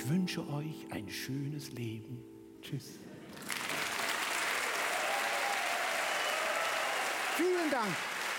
Ich wünsche euch ein schönes Leben. Tschüss. Vielen Dank.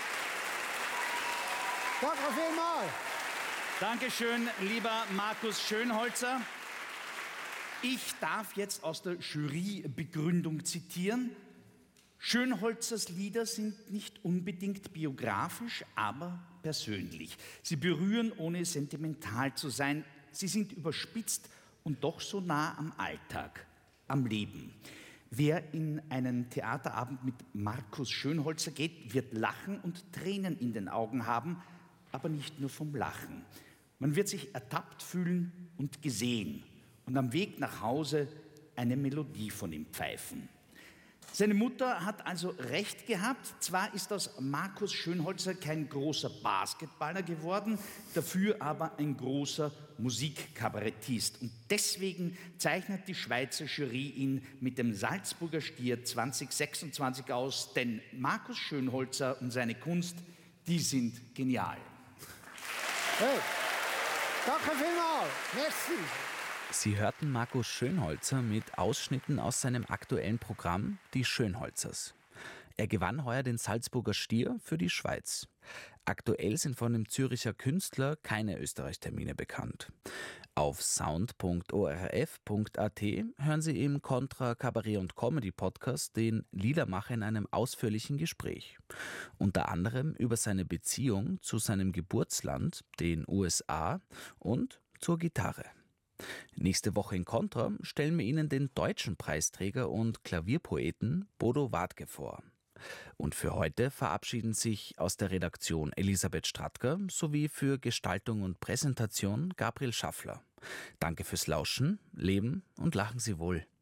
Danke vielmals. Dankeschön, lieber Markus Schönholzer. Ich darf jetzt aus der Jurybegründung zitieren. Schönholzers Lieder sind nicht unbedingt biografisch, aber persönlich. Sie berühren, ohne sentimental zu sein. Sie sind überspitzt und doch so nah am Alltag, am Leben. Wer in einen Theaterabend mit Markus Schönholzer geht, wird lachen und Tränen in den Augen haben, aber nicht nur vom Lachen. Man wird sich ertappt fühlen und gesehen und am Weg nach Hause eine Melodie von ihm pfeifen. Seine Mutter hat also recht gehabt. Zwar ist aus Markus Schönholzer kein großer Basketballer geworden, dafür aber ein großer Musikkabarettist. Und deswegen zeichnet die Schweizer Jury ihn mit dem Salzburger Stier 2026 aus, denn Markus Schönholzer und seine Kunst, die sind genial. Hey, danke vielmals. Merci. Sie hörten Markus Schönholzer mit Ausschnitten aus seinem aktuellen Programm Die Schönholzers. Er gewann heuer den Salzburger Stier für die Schweiz. Aktuell sind von dem Züricher Künstler keine Österreich-Termine bekannt. Auf sound.orf.at hören Sie im Contra Kabarett und Comedy Podcast den Liedermacher in einem ausführlichen Gespräch. Unter anderem über seine Beziehung zu seinem Geburtsland, den USA, und zur Gitarre. Nächste Woche in Contra stellen wir Ihnen den deutschen Preisträger und Klavierpoeten Bodo Wartke vor. Und für heute verabschieden sich aus der Redaktion Elisabeth Stratker sowie für Gestaltung und Präsentation Gabriel Schaffler. Danke fürs Lauschen, Leben und lachen Sie wohl.